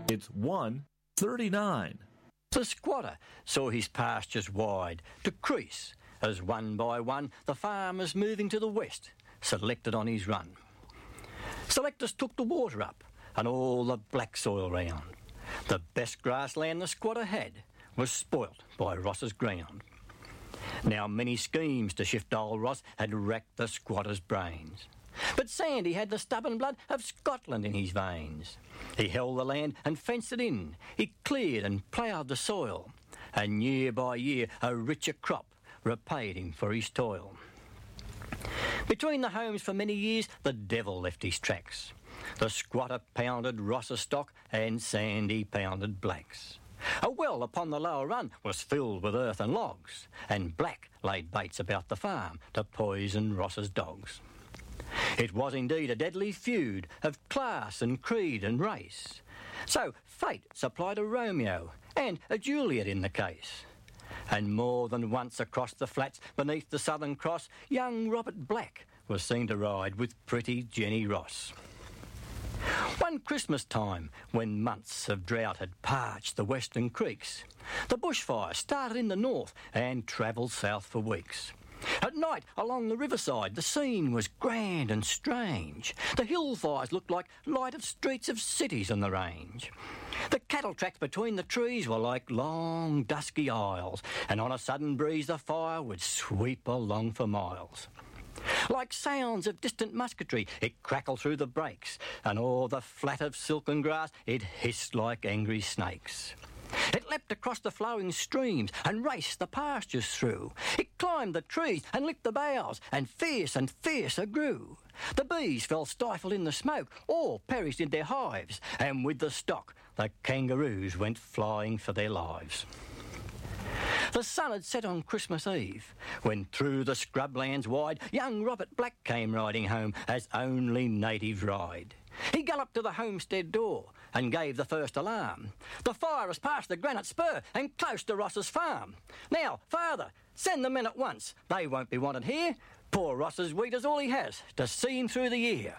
It's 1:39. The squatter saw his pastures wide decrease as one by one the farmers moving to the west selected on his run. Selectors took the water up and all the black soil round. The best grassland the squatter had was spoilt by Ross's ground. Now many schemes to shift old Ross had racked the squatter's brains. But Sandy had the stubborn blood of Scotland in his veins. He held the land and fenced it in. He cleared and ploughed the soil. And year by year a richer crop repaid him for his toil. Between the homes for many years the devil left his tracks. The squatter pounded Ross's stock and Sandy pounded Black's. A well upon the lower run was filled with earth and logs, and Black laid baits about the farm to poison Ross's dogs. It was indeed a deadly feud of class and creed and race. So fate supplied a Romeo and a Juliet in the case. And more than once across the flats beneath the Southern Cross, young Robert Black was seen to ride with pretty Jenny Ross. One Christmas time, when months of drought had parched the western creeks, the bushfire started in the north and travelled south for weeks. At night, along the riverside, the scene was grand and strange. The hill fires looked like lighted streets of cities on the range. The cattle tracks between the trees were like long, dusky aisles, and on a sudden breeze the fire would sweep along for miles. Like sounds of distant musketry, it crackled through the brakes, and o'er the flat of silken grass it hissed like angry snakes. It leapt across the flowing streams and raced the pastures through. It climbed the trees and licked the boughs, and fiercer grew. The bees fell stifled in the smoke, or perished in their hives, and with the stock the kangaroos went flying for their lives. The sun had set on Christmas Eve, when through the scrublands wide young Robert Black came riding home as only natives ride. He galloped to the homestead door and gave the first alarm. The fire has passed the granite spur and close to Ross's farm. Now, father, send the men at once. They won't be wanted here. Poor Ross's wheat is all he has to see him through the year.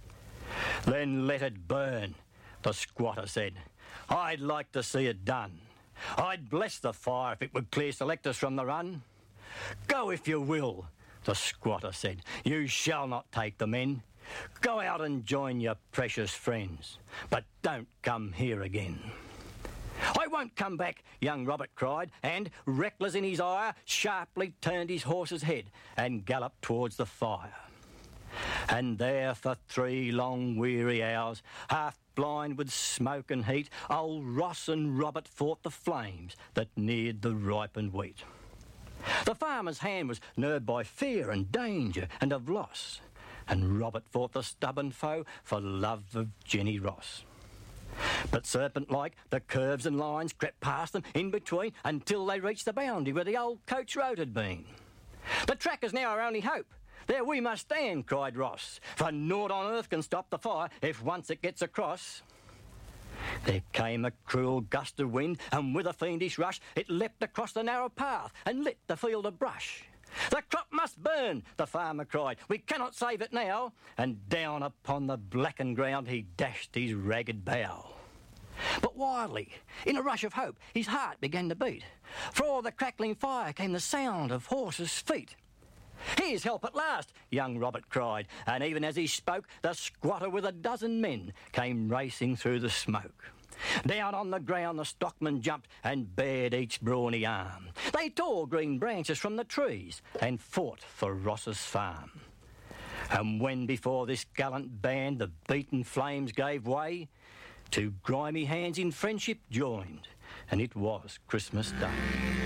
Then let it burn, the squatter said. I'd like to see it done. I'd bless the fire if it would clear selectors from the run. Go if you will, the squatter said. You shall not take the men. Go out and join your precious friends, but don't come here again. I won't come back, young Robert cried, and, reckless in his ire, sharply turned his horse's head and galloped towards the fire. And there for 3 long weary hours, half blind with smoke and heat, old Ross and Robert fought the flames that neared the ripened wheat. The farmer's hand was nerved by fear and danger and of loss, and Robert fought the stubborn foe for love of Jenny Ross. But serpent-like, the curves and lines crept past them in between until they reached the boundary where the old coach road had been. The track is now our only hope. There we must stand, cried Ross, for naught on earth can stop the fire if once it gets across. There came a cruel gust of wind, and with a fiendish rush it leapt across the narrow path and lit the field of brush. The crop must burn, the farmer cried. We cannot save it now. And down upon the blackened ground he dashed his ragged bough. But wildly, in a rush of hope, his heart began to beat. For o'er the crackling fire came the sound of horses' feet. Here's help at last, young Robert cried, and even as he spoke, the squatter with a dozen men came racing through the smoke. Down on the ground the stockmen jumped and bared each brawny arm. They tore green branches from the trees and fought for Ross's farm. And when before this gallant band the beaten flames gave way, 2 grimy hands in friendship joined, and it was Christmas Day.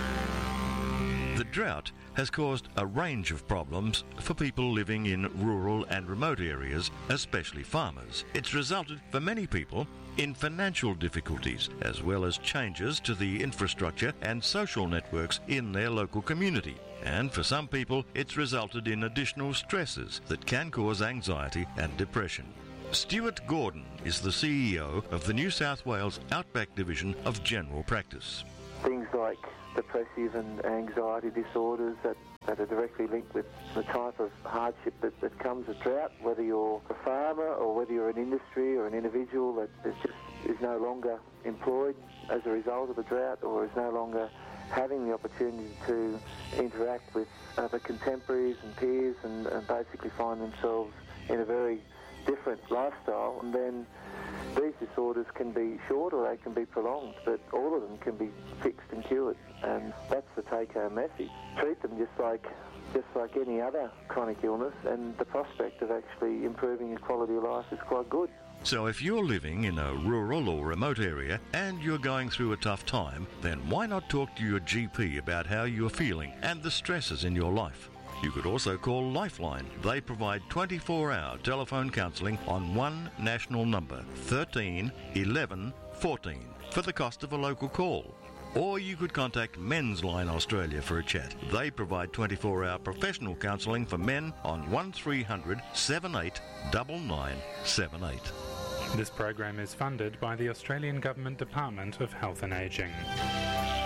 The drought has caused a range of problems for people living in rural and remote areas, especially farmers. It's resulted for many people in financial difficulties, as well as changes to the infrastructure and social networks in their local community. And for some people, it's resulted in additional stresses that can cause anxiety and depression. Stuart Gordon is the CEO of the New South Wales Outback Division of General Practice. things like depressive and anxiety disorders that are directly linked with the type of hardship that comes with drought, whether you're a farmer or whether you're an industry or an individual that is no longer employed as a result of the drought or is no longer having the opportunity to interact with other contemporaries and peers and basically find themselves in a very different lifestyle. And then these disorders can be short or they can be prolonged, but all of them can be fixed and cured, and that's the take-home message. Treat them just like any other chronic illness, and the prospect of actually improving your quality of life is quite good. So if you're living in a rural or remote area and you're going through a tough time, then why not talk to your GP about how you're feeling and the stresses in your life? You could also call Lifeline. They provide 24-hour telephone counselling on one national number, 13 11 14, for the cost of a local call. Or you could contact Men's Line Australia for a chat. They provide 24-hour professional counselling for men on 1300 78 9978. This program is funded by the Australian Government Department of Health and Ageing.